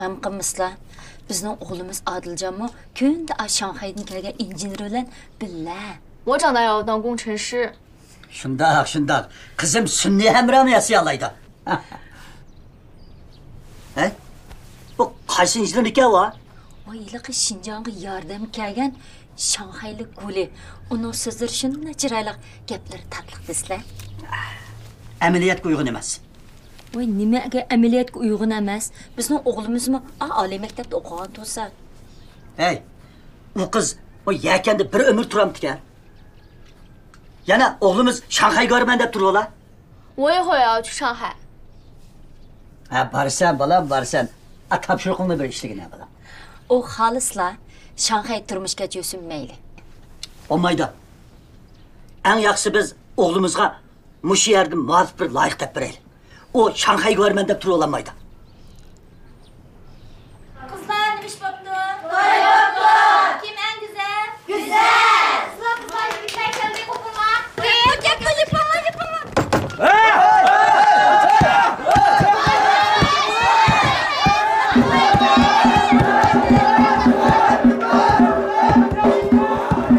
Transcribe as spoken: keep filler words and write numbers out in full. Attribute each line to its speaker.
Speaker 1: Ham qilmislar. Bizning o'g'limiz Adiljonmi kunda Shanxaydan kelgan injener bilan billa.
Speaker 2: 我长大要当工程师。
Speaker 3: Shundoq, shundoq. Qizim sunniy hamrohni yasayolaydi. Hey? Bu qaysi injener ekan va?
Speaker 1: O yiliqi Shinjonga yordam kelgan Shanxaylik Guli. Uning so'zlari shunday chiroyli, gaplari tatliq deslar.
Speaker 3: Amaliyotga uyg'un emas.
Speaker 1: Voy, nimaga amaliyotga uyg'un emas? Bizning o'g'limizmi oliy maktabda o'qigan to'sa.
Speaker 3: Hey, u qiz o yakanda bir umr turamdi-kan. Yana o'g'limiz Shanxayga borman deb turiblar.
Speaker 2: 我也会要去上海。
Speaker 3: Ha, borsan, bolam, borsan. A topshiriqni bir ishligina bolam.
Speaker 1: O xolislar Shanxay turmushga jo'sin mayli.
Speaker 3: Olmaydi. Eng yaxshisi biz o'g'limizga mush yerga muvofiq bir loyiq deb beraylik. O Shanxayga borman deb tura olmaydi.